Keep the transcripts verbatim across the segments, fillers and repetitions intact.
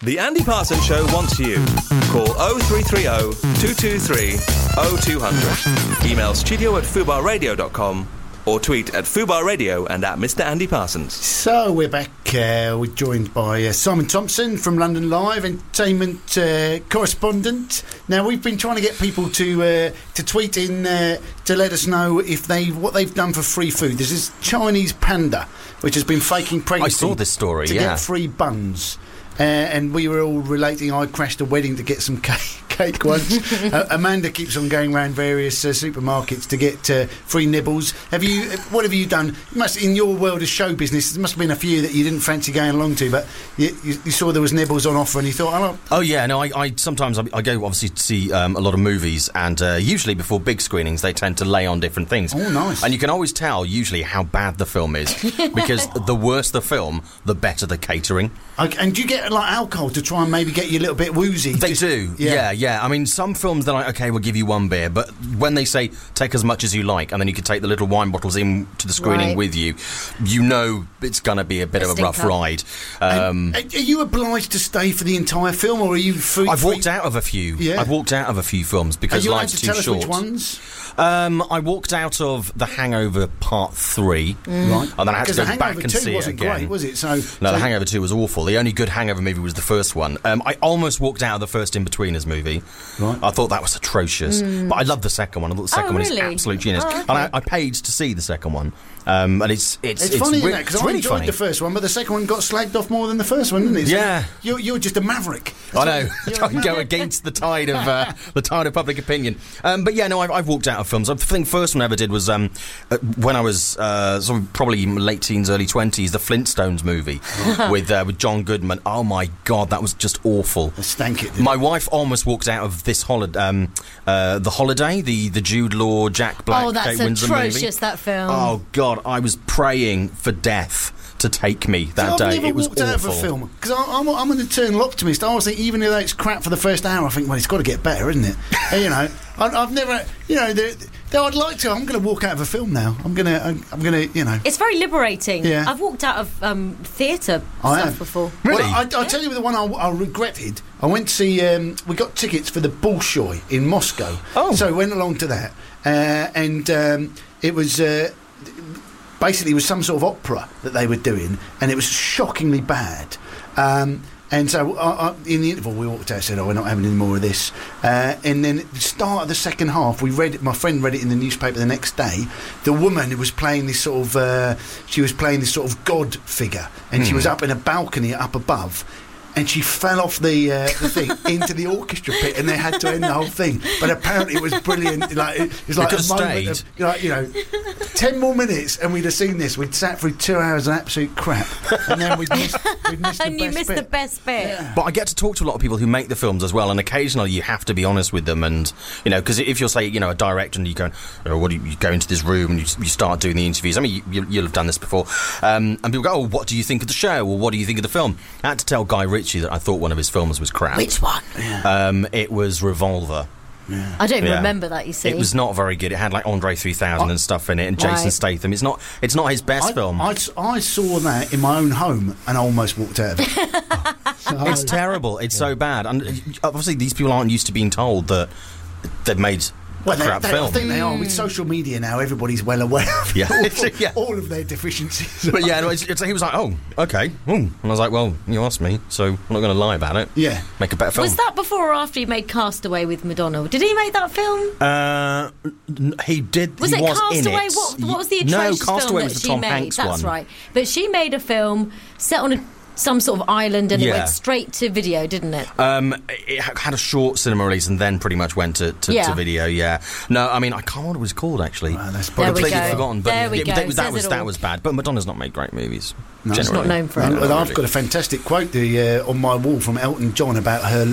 The Andy Parsons Show wants you. Call oh three three oh, two two three, oh two hundred. Email studio at fubar radio dot com or tweet at Fubar Radio and at Mister Andy Parsons. So we're back. Uh, we're joined by uh, Simon Thompson from London Live, entertainment uh, correspondent. Now we've been trying to get people to uh, to tweet in uh, to let us know if they what they've done for free food. There's this Chinese panda which has been faking pregnancy. I saw this story. to yeah. get free buns. Uh, and we were all relating I crashed a wedding to get some cake, cake once. uh, Amanda keeps on going around various uh, supermarkets to get uh, free nibbles. Have you? What have you done? You must, in your world of show business, there must have been a few that you didn't fancy going along to, but you, you, you saw there was nibbles on offer and you thought, oh, oh yeah, no, I, I sometimes I, I go obviously to see um, a lot of movies, and uh, usually before big screenings they tend to lay on different things. Oh, nice. And you can always tell usually how bad the film is, because the worse the film, the better the catering. Okay, and do you get like alcohol to try and maybe get you a little bit woozy? They Just, do, yeah. yeah, yeah. I mean, some films they're like, okay, we'll give you one beer, but when they say take as much as you like, and then you can take the little wine bottles in to the screening Right. with you, you know it's going to be a bit A of a rough stinker. ride. Um, And, are you obliged to stay for the entire film, or are you free? I've free? walked out of a few. Yeah. I've walked out of a few films Are because you allowed life's to too tell us short. which ones? Um, I walked out of The Hangover Part Three, Right. and then I had to Because go The back Hangover and two see it wasn't again. great, was it? So, No, so The Hangover Two was awful. The only good Hangover movie was the first one. Um, I almost walked out of the first In-Betweeners movie. Right. I thought that was atrocious, but I loved the second one. I thought the second Oh, one really? is absolute genius, Oh, okay. and I, I paid to see the second one. Um, and it's it's It's, funny, re- isn't it? Because it's I really enjoyed funny. the first one, but the second one got slagged off more than the first one, didn't it? So Yeah. You're, you're just a maverick. I know. You're Try a and go maverick. against the tide of uh, the tide of public opinion. Um, but yeah, no, I've, I've walked out of films. I think the first one I ever did was um, uh, when I was uh, sort of probably late teens, early twenties. The Flintstones movie with uh, with John Goodman. Oh my God, that was just awful. Stank it. didn't My it? wife almost walked out of this holiday, um, uh, the Holiday, the the Jude Law, Jack Black, Oh, that's Kate Winslet movie. atrocious, that film. Oh God, I was praying for death to take me that So I've day. never It was walked awful. out of a film because I'm, I'm an eternal optimist. I always think even though it's crap for the first hour, I think, well, it's got to get better, isn't it? And, you know, I, I've never, you know, the, though I'd like to. I'm going to walk out of a film now. I'm going to, I'm, I'm going to, you know. It's very liberating. Yeah. I've walked out of um, theatre I stuff have. before. Really? Well, I, I'll tell you the one I, I regretted. I went to see. Um, we got tickets for the Bolshoi in Moscow. Oh. So I went along to that, uh, and um, it was. Uh, Basically, it was some sort of opera that they were doing, and it was shockingly bad. Um, and so, I, I, in the interval, we walked out and said, "Oh, we're not having any more of this." Uh, and then, at the start of the second half, we read it. My friend read it in the newspaper the next day. The woman who was playing this sort of, uh, she was playing this sort of god figure, and she was up in a balcony up above. And she fell off the uh, the thing into the orchestra pit, and they had to end the whole thing. But apparently, it was brilliant. Like it was like They a could have moment stayed. of, like, you know, ten more minutes, and we'd have seen this. We'd sat through two hours of absolute crap, and then we'd missed, we'd missed the And you best missed bit. the best bit. But I get to talk to a lot of people who make the films as well, and occasionally you have to be honest with them. And you know, because if you're say, you know, a director and you go, oh, what do you, you go into this room and you, you start doing the interviews. I mean, you, you, you'll have done this before, um, and people go, oh, what do you think of the show, or what do you think of the film? I had to tell Guy Ritchie that I thought one of his films was crap. Which one? Um, it was Revolver. I don't even Yeah. remember that, you see. It was not very good. It had like Andre three thousand and stuff in it, and Jason Right. Statham. It's not. It's not his best I, film. I, I saw that in my own home and I almost walked out of it. So- It's terrible. It's so bad. And uh, obviously, these people aren't used to being told that they've made Well, a they, crap they, film. I think they are. With social media now, everybody's well aware of Yeah. all, Yeah. all of their deficiencies. But yeah, no, it's, it's, he was like, oh, okay. Ooh. And I was like, well, you asked me, so I'm not going to lie about it. Yeah. Make a better film. Was that before or after he made Castaway with Madonna? Did he make that film? Uh, n- he did. Was he it was Castaway? in it. What, what was the no, atrocious Castaway film that was the she Tom made? Hanks That's one. right. But she made a film set on a, some sort of island, and it Yeah. went straight to video, didn't it? Um, it ha- had a short cinema release and then pretty much went to, to, Yeah. to video. Yeah. No, I mean I can't remember what it was called actually. Well, that's There probably we Completely go. forgotten. But There we yeah, but go. that, was- that Says was it that all. was bad. But Madonna's not made great movies. No. She's generally. not known for No, it. well, I've really. got a fantastic quote the, uh, on my wall from Elton John about her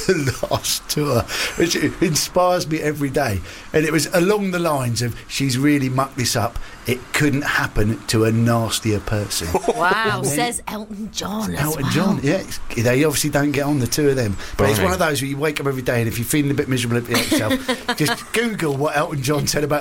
last tour, which inspires me every day. And it was along the lines of, she's really mucked this up. It couldn't happen to a nastier person. Wow, says Elton John. As Elton well. John, yeah. it's- They obviously don't get on, the two of them. But it's Blimey. one of those where you wake up every day and if you're feeling a bit miserable about yourself, just Google what Elton John said about